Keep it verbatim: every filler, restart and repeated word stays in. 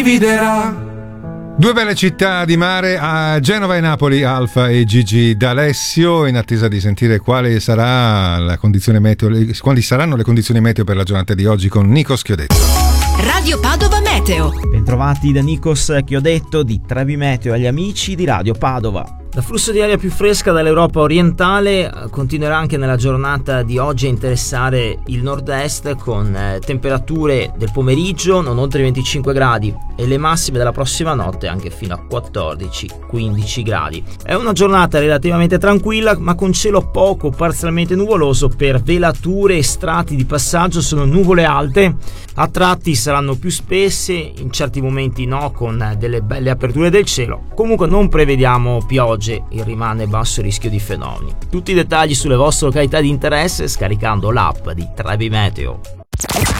dividerà. Due belle città di mare, a Genova e Napoli, Alfa e Gigi D'Alessio, in attesa di sentire quale sarà la condizione meteo, quali saranno le condizioni meteo per la giornata di oggi con Nikos Chiodetto. Radio Padova Meteo. Bentrovati da Nikos Chiodetto di Trebi Meteo agli amici di Radio Padova. L'afflusso di aria più fresca dall'Europa orientale continuerà anche nella giornata di oggi a interessare il nord-est con eh, temperature del pomeriggio non oltre i venticinque gradi e le massime della prossima notte anche fino a quattordici quindici gradi. È una giornata relativamente tranquilla ma con cielo poco parzialmente nuvoloso per velature e strati di passaggio. Sono nuvole alte, a tratti saranno più spesse, in certi momenti no, con delle belle aperture del cielo. Comunque non prevediamo piogge, il rimane basso il rischio di fenomeni. Tutti i dettagli sulle vostre località di interesse scaricando l'app di Trebi Meteo.